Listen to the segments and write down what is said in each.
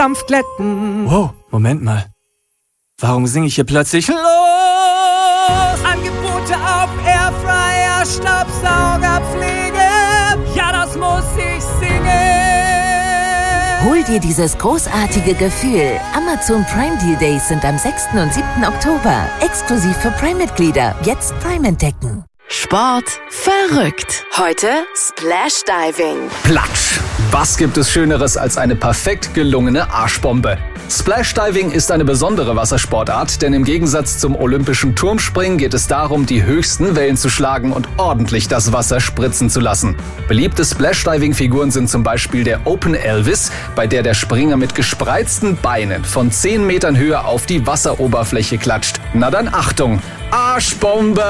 Dampfglätten. Wow, Moment mal. Warum singe ich hier plötzlich los? Angebote auf Airfryer, Staubsaugerpflege. Ja, das muss ich singen. Hol dir dieses großartige Gefühl. Amazon Prime Deal Days sind am 6. und 7. Oktober. Exklusiv für Prime-Mitglieder. Jetzt Prime entdecken. Sport verrückt. Heute Splash Diving. Platsch! Was gibt es Schöneres als eine perfekt gelungene Arschbombe? Splash Diving ist eine besondere Wassersportart, denn im Gegensatz zum olympischen Turmspringen geht es darum, die höchsten Wellen zu schlagen und ordentlich das Wasser spritzen zu lassen. Beliebte Splash Diving Figuren sind zum Beispiel der Open Elvis, bei der Springer mit gespreizten Beinen von 10 Metern Höhe auf die Wasseroberfläche klatscht. Na dann Achtung! Arschbombe!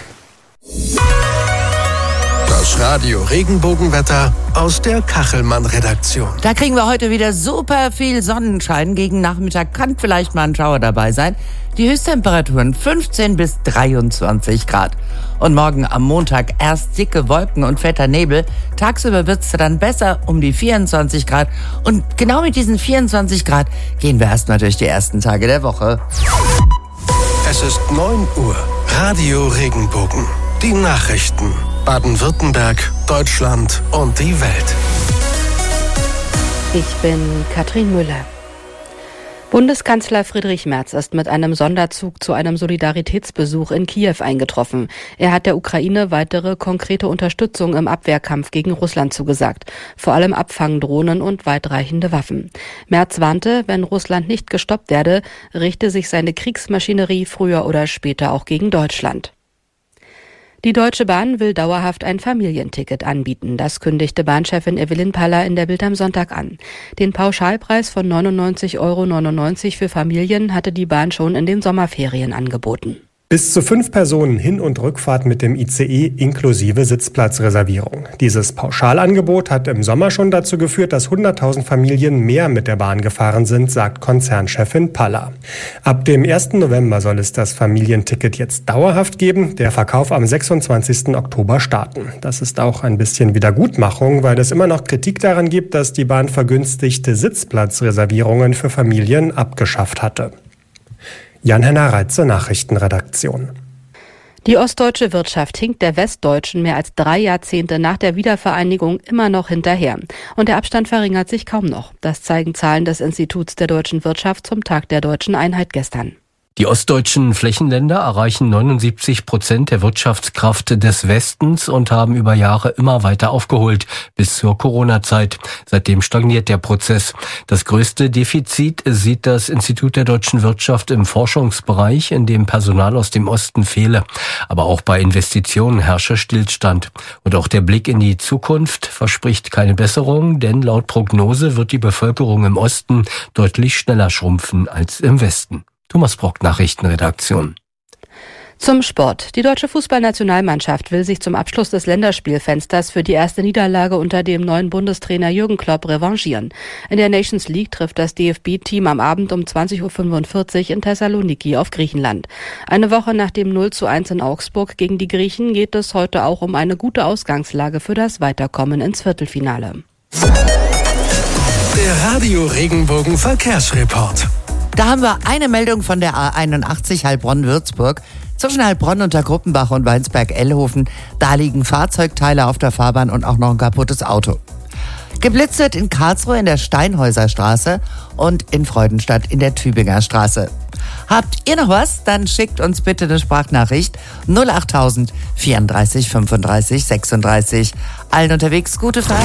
Das Radio Regenbogenwetter aus der Kachelmann-Redaktion. Da kriegen wir heute wieder super viel Sonnenschein. Gegen Nachmittag kann vielleicht mal ein Schauer dabei sein. Die Höchsttemperaturen 15 bis 23 Grad. Und morgen am Montag erst dicke Wolken und fetter Nebel. Tagsüber wird's dann besser um die 24 Grad. Und genau mit diesen 24 Grad gehen wir erstmal durch die ersten Tage der Woche. Es ist 9 Uhr. Radio Regenbogen. Die Nachrichten. Baden-Württemberg, Deutschland und die Welt. Ich bin Katrin Müller. Bundeskanzler Friedrich Merz ist mit einem Sonderzug zu einem Solidaritätsbesuch in Kiew eingetroffen. Er hat der Ukraine weitere konkrete Unterstützung im Abwehrkampf gegen Russland zugesagt. Vor allem Abfangdrohnen und weitreichende Waffen. Merz warnte, wenn Russland nicht gestoppt werde, richte sich seine Kriegsmaschinerie früher oder später auch gegen Deutschland. Die Deutsche Bahn will dauerhaft ein Familienticket anbieten. Das kündigte Bahnchefin Evelyn Paller in der Bild am Sonntag an. Den Pauschalpreis von 99,99 € für Familien hatte die Bahn schon in den Sommerferien angeboten. Bis zu 5 Personen Hin- und Rückfahrt mit dem ICE inklusive Sitzplatzreservierung. Dieses Pauschalangebot hat im Sommer schon dazu geführt, dass 100.000 Familien mehr mit der Bahn gefahren sind, sagt Konzernchefin Paller. Ab dem 1. November soll es das Familienticket jetzt dauerhaft geben, der Verkauf am 26. Oktober starten. Das ist auch ein bisschen Wiedergutmachung, weil es immer noch Kritik daran gibt, dass die Bahn vergünstigte Sitzplatzreservierungen für Familien abgeschafft hatte. Jan-Henner Reitze, Nachrichtenredaktion. Die ostdeutsche Wirtschaft hinkt der westdeutschen mehr als 3 Jahrzehnte nach der Wiedervereinigung immer noch hinterher. Und der Abstand verringert sich kaum noch. Das zeigen Zahlen des Instituts der deutschen Wirtschaft zum Tag der deutschen Einheit gestern. Die ostdeutschen Flächenländer erreichen 79% der Wirtschaftskraft des Westens und haben über Jahre immer weiter aufgeholt, bis zur Corona-Zeit. Seitdem stagniert der Prozess. Das größte Defizit sieht das Institut der deutschen Wirtschaft im Forschungsbereich, in dem Personal aus dem Osten fehle. Aber auch bei Investitionen herrsche Stillstand. Und auch der Blick in die Zukunft verspricht keine Besserung, denn laut Prognose wird die Bevölkerung im Osten deutlich schneller schrumpfen als im Westen. Thomas Brock, Nachrichtenredaktion. Zum Sport. Die deutsche Fußballnationalmannschaft will sich zum Abschluss des Länderspielfensters für die erste Niederlage unter dem neuen Bundestrainer Jürgen Klopp revanchieren. In der Nations League trifft das DFB-Team am Abend um 20.45 Uhr in Thessaloniki auf Griechenland. Eine Woche nach dem 0:1 in Augsburg gegen die Griechen geht es heute auch um eine gute Ausgangslage für das Weiterkommen ins Viertelfinale. Der Radio Regenbogen Verkehrsreport. Da haben wir eine Meldung von der A81 Heilbronn-Würzburg. Zwischen Heilbronn und der Gruppenbach und Weinsberg-Ellhofen. Da liegen Fahrzeugteile auf der Fahrbahn und auch noch ein kaputtes Auto. Geblitzt wird in Karlsruhe in der Steinhäuser Straße und in Freudenstadt in der Tübinger Straße. Habt ihr noch was? Dann schickt uns bitte eine Sprachnachricht 08000 34 35 36. Allen unterwegs gute Fahrt.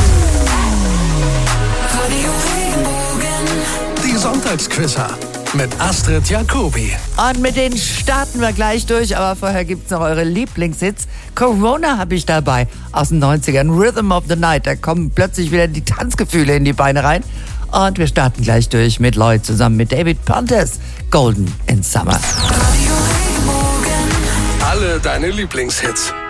Die Sonntagsquizzer mit Astrid Jacobi. Und mit denen starten wir gleich durch, aber vorher gibt's noch eure Lieblingshits. Corona habe ich dabei aus den 90ern, Rhythm of the Night. Da kommen plötzlich wieder die Tanzgefühle in die Beine rein. Und wir starten gleich durch mit Lloyd zusammen mit David Pontes, Golden in Summer. Alle deine Lieblingshits.